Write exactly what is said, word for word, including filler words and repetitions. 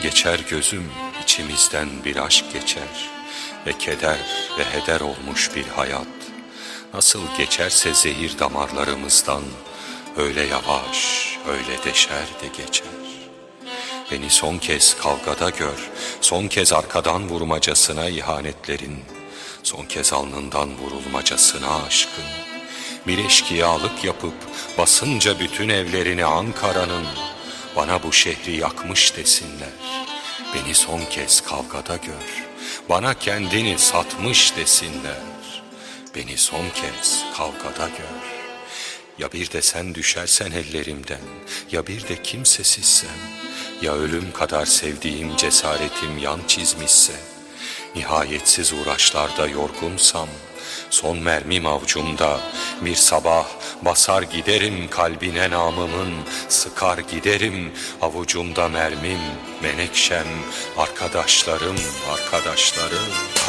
Geçer gözüm, içimizden bir aşk geçer ve keder ve heder olmuş bir hayat. Nasıl geçerse zehir damarlarımızdan, öyle yavaş, öyle deşer de geçer. Beni son kez kavgada gör, son kez arkadan vurmacasına ihanetlerin, son kez alnından vurulmacasına aşkın. Bir eşkıyalık yapıp basınca bütün evlerini Ankara'nın, bana bu şehri yakmış desinler. Beni son kez kavgada gör, bana kendini satmış desinler. Beni son kez kavgada gör. Ya bir de sen düşersen ellerimden, ya bir de kimsesizsem, ya ölüm kadar sevdiğim cesaretim yan çizmişse, nihayetsiz uğraşlarda yorgunsam, son mermim avcumda, bir sabah basar giderim kalbine namımın, sıkar giderim avucumda mermim, menekşem, arkadaşlarım, arkadaşlarım.